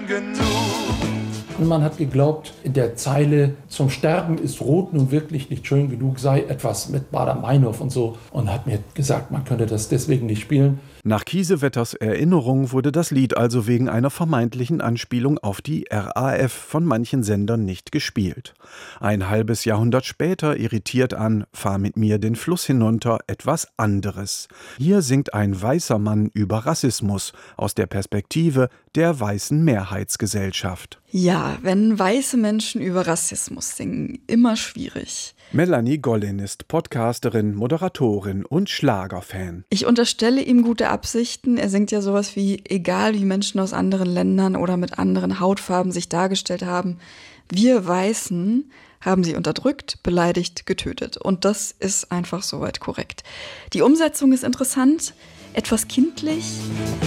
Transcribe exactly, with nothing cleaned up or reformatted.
schön genug. Und man hat geglaubt, in der Zeile zum Sterben ist Rot nun wirklich nicht schön genug, sei etwas mit Baader-Meinhof und so. Und hat mir gesagt, man könnte das deswegen nicht spielen. Nach Kiesewetters Erinnerung wurde das Lied also wegen einer vermeintlichen Anspielung auf die R A F von manchen Sendern nicht gespielt. Ein halbes Jahrhundert später irritiert an Fahr mit mir den Fluss hinunter etwas anderes. Hier singt ein weißer Mann über Rassismus aus der Perspektive der weißen Mehrheitsgesellschaft. Ja, wenn weiße Menschen über Rassismus singen, immer schwierig. Melanie Gollin ist Podcasterin, Moderatorin und Schlagerfan. Ich unterstelle ihm gute Absichten. Er singt ja sowas wie, egal wie Menschen aus anderen Ländern oder mit anderen Hautfarben sich dargestellt haben, wir Weißen haben sie unterdrückt, beleidigt, getötet. Und das ist einfach soweit korrekt. Die Umsetzung ist interessant, etwas kindlich.